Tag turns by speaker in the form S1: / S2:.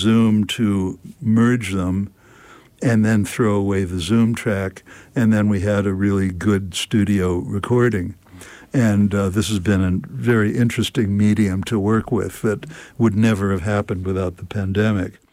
S1: Zoom to merge them and then throw away the Zoom track, and then we had a really good studio recording. And this has been a very interesting medium to work with that would never have happened without the pandemic.